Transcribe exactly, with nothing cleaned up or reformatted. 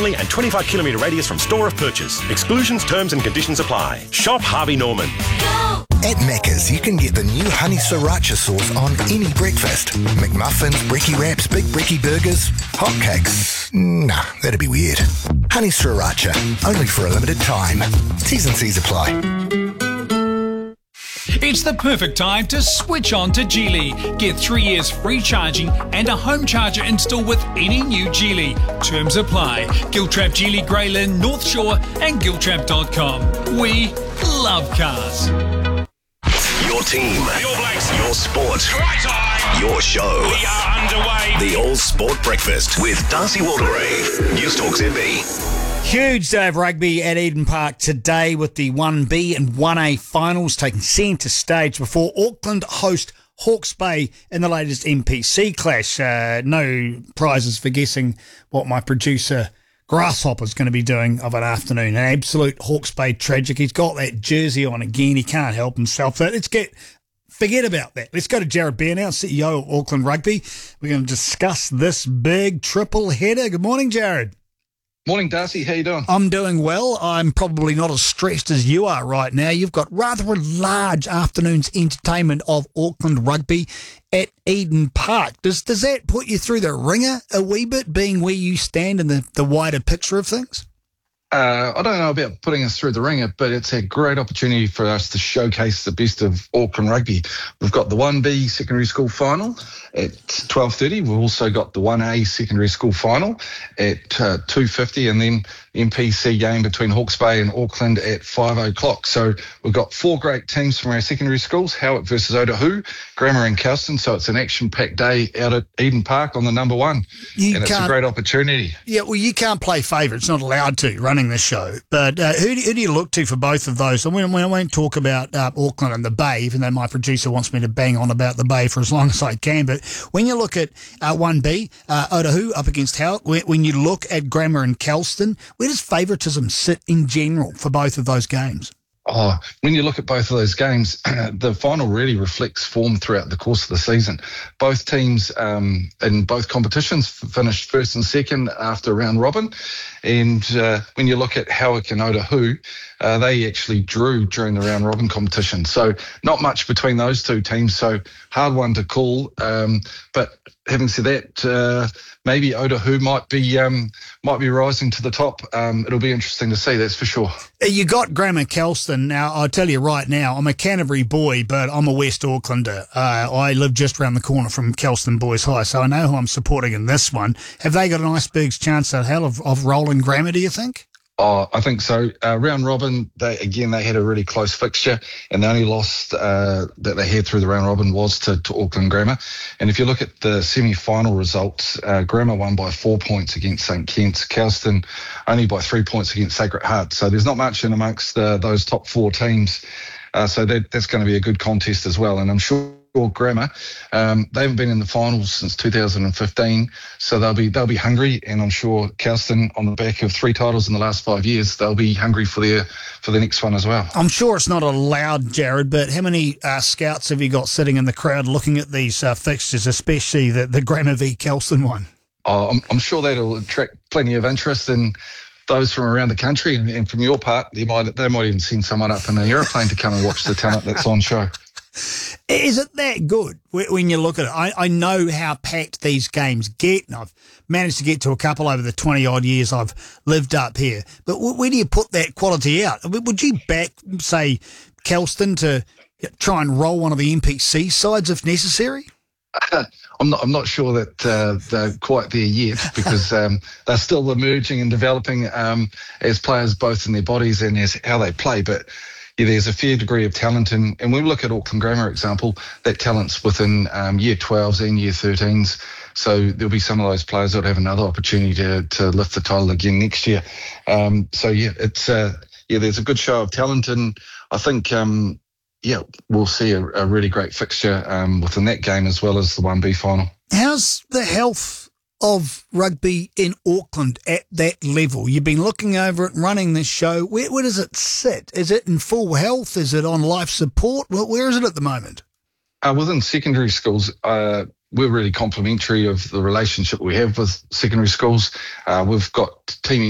only and twenty-five kilometre radius from store of purchase. Exclusions, terms and conditions apply. Shop Harvey Norman. Go! At Macca's, you can get the new honey sriracha sauce on any breakfast. McMuffins, brekkie wraps, big brekkie burgers, hotcakes. Nah, that'd be weird. Honey sriracha, only for a limited time. T's and C's apply. It's the perfect time to switch on to Geely. Get three years free charging and a home charger installed with any new Geely. Terms apply. Giltrap Geely, Greylyn, North Shore and giltrap dot com. We love cars. Your team, your Blakes, your sport, right time, your show. We are underway. The All Sport Breakfast with Darcy Waldegrave. News Talk Z B. Huge day of rugby at Eden Park today with the one B and one A finals taking centre stage before Auckland host Hawke's Bay in the latest N P C clash. Uh, no prizes for guessing what my producer Grasshopper's going to be doing of an afternoon. An absolute Hawke's Bay tragic. He's got that jersey on again. He can't help himself. So let's get... Forget about that. Let's go to Jared Bear now, C E O of Auckland Rugby. We're going to discuss this big triple header. Good morning, Jared. Morning, Darcy. How you doing? I'm doing well. I'm probably not as stressed as you are right now. You've got rather a large afternoon's entertainment of Auckland Rugby at Eden Park. Does does that put you through the ringer a wee bit, being where you stand in the, the wider picture of things? Uh, I don't know about putting us through the ringer, but it's a great opportunity for us to showcase the best of Auckland Rugby. We've got the one B secondary school final at twelve thirty. We've also got the one A secondary school final at uh, two fifty, and then the N P C game between Hawke's Bay and Auckland at five o'clock. So we've got four great teams from our secondary schools, Howick versus Otahu, Grammar and Kelston. So it's an action-packed day out at Eden Park on the number one. You and it's a great opportunity. Yeah, well, you can't play favourites, not allowed to, running the show. But uh, who, do, who do you look to for both of those? I won't, I won't talk about uh, Auckland and the Bay, even though my producer wants me to bang on about the Bay for as long as I can. But when you look at uh, one B, uh, Otahu up against Howick, when, when you look at Grammar and Kelston, where does favouritism sit in general for both of those games? Oh, when you look at both of those games, the final really reflects form throughout the course of the season. Both teams um, in both competitions finished first and second after round robin. And uh, when you look at Howick and Otahu, uh, they actually drew during the round robin competition. So not much between those two teams. So hard one to call. Um, but having said that, uh, maybe Otahu might be um, might be rising to the top. Um, it'll be interesting to see, that's for sure. You got Grammar Kelston. Now, I'll tell you right now, I'm a Canterbury boy, but I'm a West Aucklander. Uh, I live just around the corner from Kelston Boys High, so I know who I'm supporting in this one. Have they got an iceberg's chance at hell of, of rolling Grammar, do you think? Oh, I think so. Uh, round robin, they again, they had a really close fixture, and the only loss uh, that they had through the round robin was to, to Auckland Grammar. And if you look at the semi-final results, uh, Grammar won by four points against Saint Kitts, Kelston only by three points against Sacred Heart. So there's not much in amongst uh, those top four teams. Uh, so that, that's going to be a good contest as well. And I'm sure Grammar, um, they haven't been in the finals since two thousand fifteen, so they'll be they'll be hungry, and I'm sure Kelston, on the back of three titles in the last five years, they'll be hungry for their for the next one as well. I'm sure it's not allowed, Jared, but how many uh, scouts have you got sitting in the crowd looking at these uh, fixtures, especially the, the Grammar v Kelston one? Oh, I'm, I'm sure that'll attract plenty of interest, and those from around the country and, and from your part, they might they might even send someone up in an aeroplane to come and watch the talent that's on show. Is it that good when you look at it? I, I know how packed these games get, and I've managed to get to a couple over the twenty-odd years I've lived up here. But where do you put that quality out? Would you back, say, Kelston to try and roll one of the N P C sides if necessary? I'm not. I'm not sure that uh, they're quite there yet, because um, they're still emerging and developing um, as players, both in their bodies and as how they play. But yeah, there's a fair degree of talent, and, and when we look at Auckland Grammar example, that talent's within um, year twelves and year thirteens. So there'll be some of those players that'll have another opportunity to to lift the title again next year. Um, so yeah, it's uh, yeah, there's a good show of talent, and I think um, yeah, we'll see a, a really great fixture um, within that game as well as the one B final. How's the health of rugby in Auckland at that level? You've been looking over it, running this show. Where, where does it sit? Is it in full health? Is it on life support? Well, where is it at the moment? Uh, within secondary schools, uh, we're really complimentary of the relationship we have with secondary schools. Uh, we've got teaming